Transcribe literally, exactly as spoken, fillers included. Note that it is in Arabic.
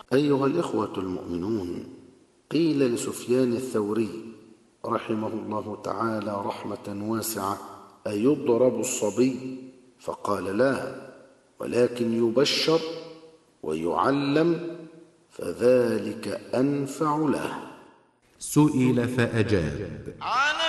أيها الإخوة المؤمنون، قيل لسفيان الثوري رحمه الله تعالى رحمة واسعة: أيضرب الصبي؟ فقال: لا، ولكن يبشر ويعلم، فذلك أنفع له. سئل فأجاب: